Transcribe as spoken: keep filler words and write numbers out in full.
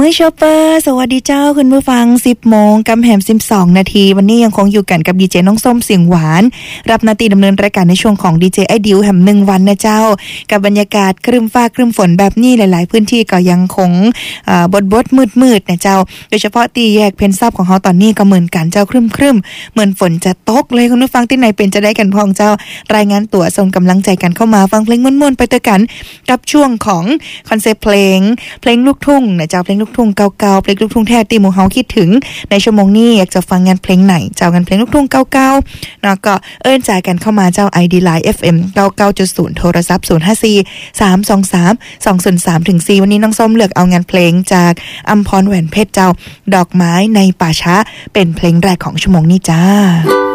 มื้อชอปเปอร์สวัสดีเจ้าคุณผู้ฟัง สิบโมงกำแหมสิบสองนาทีวันนี้ยังคงอยู่กันกับดีเจน้องส้มเสียงหวานรับหน้าที่ดำเนินรายการในช่วงของดีเจไอดิวแห่งหนึ่งวันนะเจ้ากับบรรยากาศครึ้มฟ้าครึ้มฝนแบบนี้หลายๆพื้นที่ก็ยังคงอ่าบดๆมืดๆนะเจ้าโดยเฉพาะตีแยกเพนซับของเฮาตอนนี้ก็เหมือนกันเจ้าครึ้มๆเหมือนฝนจะตกเลยคุณผู้ฟังที่ไหนเป็นจะได้กันพ้องเจ้ารายงานตัวส่งกำลังใจกันเข้ามาฟังเพลงม่วนๆไปด้วยกันกับช่วงของคอนเซปต์เพลงเพลงลูกทุ่งนะเจ้าเพลงลูกทุ่งเก่าๆเพลงลูกทุ่งแท้ที่หมู่เฮาคิดถึงในชั่วโมงนี้อยากจะฟังงานเพลงไหนเจ้างานเพลงลูกทุ่งเก่าๆเนาะก็เอิ้นจ่ายกันเข้ามาเจ้า ไอ ดี Line เอฟ เอ็ม เก้าเก้าจุดศูนย์ โทรศัพท์ศูนย์ ห้า สี่ สาม สอง สาม สอง ศูนย์ สาม ถึง สี่วันนี้น้องส้มเลือกเอางานเพลงจากอำพรแหวนเพชรเจ้าดอกไม้ในป่าช้าเป็นเพลงแรกของชั่วโมงนี้จ้า